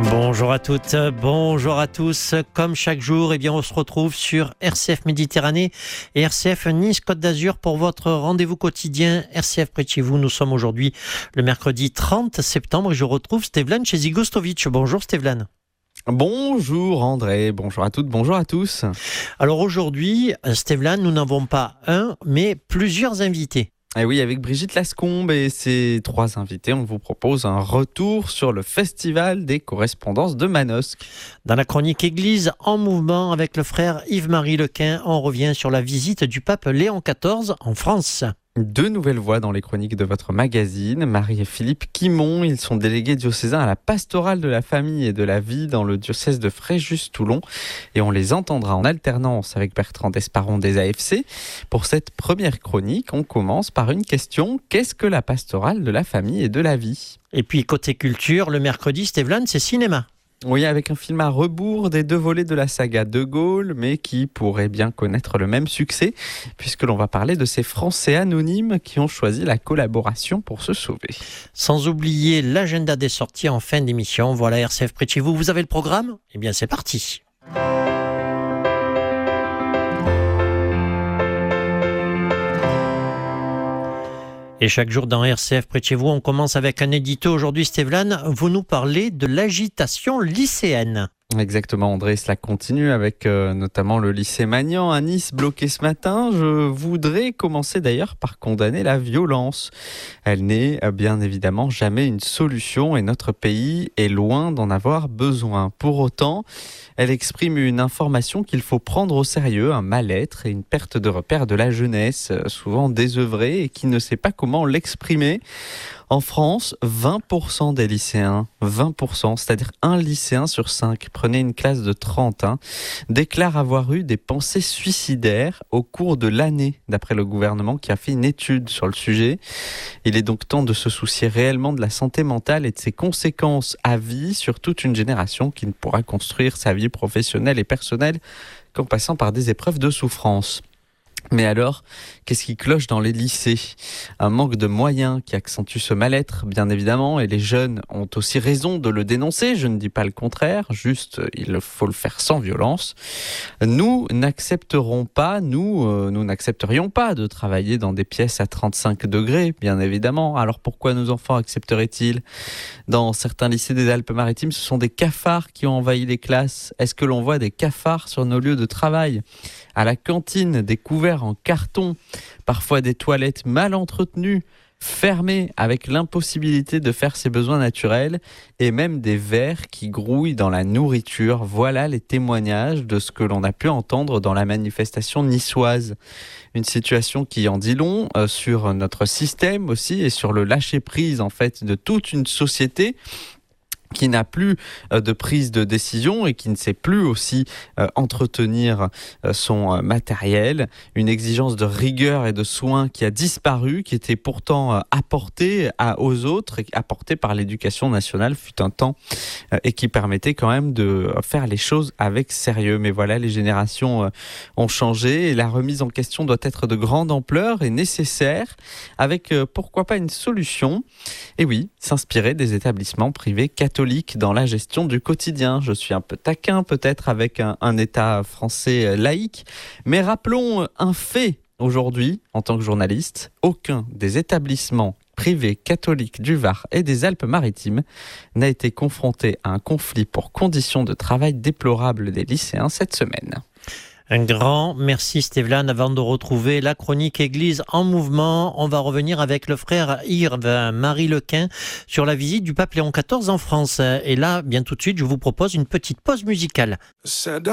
Bonjour à toutes, bonjour à tous. Comme chaque jour, on se retrouve sur RCF Méditerranée et RCF Nice Côte d'Azur pour votre rendez-vous quotidien RCF près de chez vous. Nous sommes aujourd'hui le mercredi 30 septembre et je retrouve Stevlan chez Zigostovic. Bonjour Stevlan. Bonjour André, bonjour à toutes, bonjour à tous. Alors aujourd'hui, Stevlan, nous n'avons pas un, mais plusieurs invités. Et oui, avec Brigitte Lascombe et ses trois invités, on vous propose un retour sur le Festival des correspondances de Manosque. Dans la chronique Église en mouvement avec le frère Yves-Marie Lequin, on revient sur la visite du pape Léon XIV en France. Deux nouvelles voix dans les chroniques de votre magazine, Marie et Philippe Quimont. Ils sont délégués diocésains à la pastorale de la famille et de la vie dans le diocèse de Fréjus-Toulon. Et on les entendra en alternance avec Bertrand Desparon des AFC. Pour cette première chronique, on commence par une question. Qu'est-ce que la pastorale de la famille et de la vie ? Et puis côté culture, le mercredi, Stevlan, c'est cinéma. Oui, avec un film à rebours des deux volets de la saga De Gaulle, mais qui pourrait bien connaître le même succès, puisque l'on va parler de ces Français anonymes qui ont choisi la collaboration pour se sauver. Sans oublier l'agenda des sorties en fin d'émission. Voilà RCF près de chez vous. Vous avez le programme ? Eh bien, c'est parti. Et chaque jour dans RCF près de chez vous, on commence avec un édito. Aujourd'hui, Stevlan, vous nous parlez de l'agitation lycéenne. Exactement André, cela continue avec notamment le lycée Magnan à Nice bloqué ce matin. Je voudrais commencer d'ailleurs par condamner la violence. Elle n'est bien évidemment jamais une solution et notre pays est loin d'en avoir besoin. Pour autant, elle exprime une information qu'il faut prendre au sérieux, un mal-être et une perte de repère de la jeunesse, souvent désœuvrée et qui ne sait pas comment l'exprimer. En France, 20% des lycéens, 20%, c'est-à-dire un lycéen sur 5, prenez une classe de 30, déclarent avoir eu des pensées suicidaires au cours de l'année, d'après le gouvernement qui a fait une étude sur le sujet. Il est donc temps de se soucier réellement de la santé mentale et de ses conséquences à vie sur toute une génération qui ne pourra construire sa vie professionnelle et personnelle qu'en passant par des épreuves de souffrance. Mais alors, qu'est-ce qui cloche dans les lycées ? Un manque de moyens qui accentue ce mal-être, bien évidemment, et les jeunes ont aussi raison de le dénoncer, je ne dis pas le contraire, juste il faut le faire sans violence. Nous n'accepterions pas de travailler dans des pièces à 35 degrés, bien évidemment. Alors pourquoi nos enfants accepteraient-ils ? Dans certains lycées des Alpes-Maritimes, ce sont des cafards qui ont envahi les classes. Est-ce que l'on voit des cafards sur nos lieux de travail ? À la cantine, des couverts en carton, parfois des toilettes mal entretenues, fermées avec l'impossibilité de faire ses besoins naturels et même des vers qui grouillent dans la nourriture. Voilà les témoignages de ce que l'on a pu entendre dans la manifestation niçoise. Une situation qui en dit long sur notre système aussi et sur le lâcher-prise en fait de toute une société qui n'a plus de prise de décision et qui ne sait plus aussi entretenir son matériel. Une exigence de rigueur et de soin qui a disparu, qui était pourtant apportée aux autres et apportée par l'éducation nationale fut un temps et qui permettait quand même de faire les choses avec sérieux. Mais voilà, les générations ont changé et la remise en question doit être de grande ampleur et nécessaire avec pourquoi pas une solution. Et oui, s'inspirer des établissements privés catholiques dans la gestion du quotidien. Je suis un peu taquin peut-être avec un État français laïque, mais rappelons un fait aujourd'hui en tant que journaliste, aucun des établissements privés catholiques du Var et des Alpes-Maritimes n'a été confronté à un conflit pour conditions de travail déplorables des lycéens cette semaine. Un grand merci Stevlan. Avant de retrouver la chronique Église en mouvement, on va revenir avec le frère Yves-Marie Lequin sur la visite du pape Léon XIV en France. Et là, bien tout de suite, je vous propose une petite pause musicale.